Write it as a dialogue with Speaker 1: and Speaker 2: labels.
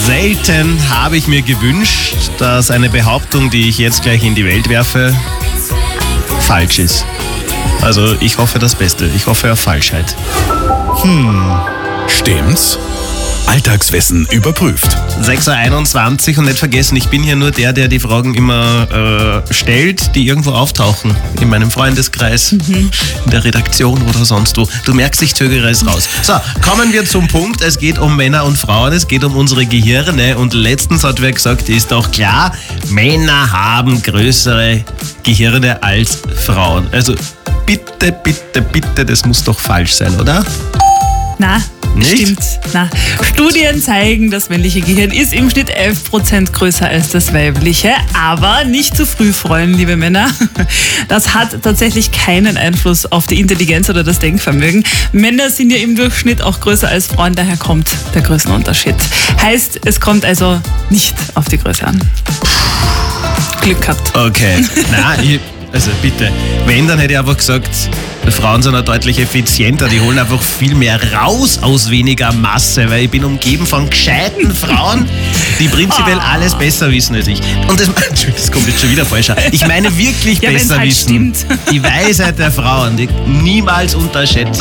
Speaker 1: Selten habe ich mir gewünscht, dass eine Behauptung, die ich jetzt gleich in die Welt werfe, falsch ist. Also ich hoffe das Beste. Ich hoffe auf Falschheit.
Speaker 2: Stimmt's? Alltagswissen überprüft.
Speaker 1: 6.21 Uhr und nicht vergessen, ich bin hier nur der die Fragen immer stellt, die irgendwo auftauchen. In meinem Freundeskreis, in der Redaktion oder sonst wo. Du merkst, ich zögere es raus. So, kommen wir zum Punkt. Es geht um Männer und Frauen, es geht um unsere Gehirne. Und letztens hat wer gesagt, ist doch klar, Männer haben größere Gehirne als Frauen. Also bitte, bitte, bitte, das muss doch falsch sein, oder?
Speaker 3: Na,
Speaker 1: Nicht?
Speaker 3: stimmt. Na. Studien zeigen, das männliche Gehirn ist im Schnitt 11% größer als das weibliche. Aber nicht zu früh freuen, liebe Männer. Das hat tatsächlich keinen Einfluss auf die Intelligenz oder das Denkvermögen. Männer sind ja im Durchschnitt auch größer als Frauen, daher kommt der Größenunterschied. Heißt, es kommt also nicht auf die Größe an. Glück gehabt.
Speaker 1: Okay. Also bitte, wenn, dann hätte ich einfach gesagt, Frauen sind auch deutlich effizienter, die holen einfach viel mehr raus aus weniger Masse, weil ich bin umgeben von gescheiten Frauen, die prinzipiell alles besser wissen als ich. Und das kommt jetzt schon wieder falsch. Ich meine wirklich
Speaker 3: Ja, wenn's
Speaker 1: besser
Speaker 3: halt
Speaker 1: wissen.
Speaker 3: stimmt.
Speaker 1: Die Weisheit der Frauen, die niemals unterschätzen.